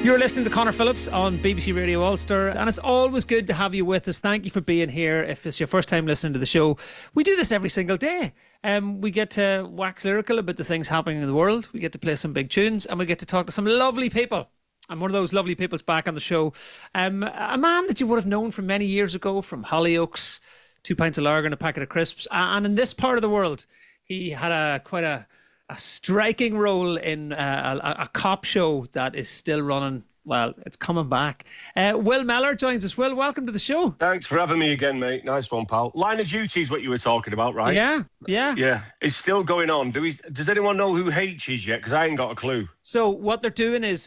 You're listening to Conor Phillips on BBC Radio Ulster, and it's always good to have you with us. Thank you for being here. If it's your first time listening to the show, we do this every single day. We get to wax lyrical about the things happening in the world. We get to play some big tunes, and we get to talk to some lovely people. And one of those lovely people's back on the show. A man that you would have known from many years ago, from Hollyoaks, 2 pints of lager and a packet of crisps. And in this part of the world, he had quite a striking role in a cop show that is still running. Well, it's coming back. Will Mellor joins us. Will, welcome to the show. Thanks for having me again, mate. Nice one, pal. Line of Duty is what you were talking about, right? Yeah. Yeah, it's still going on. Does anyone know who H is yet? Because I ain't got a clue. So what they're doing is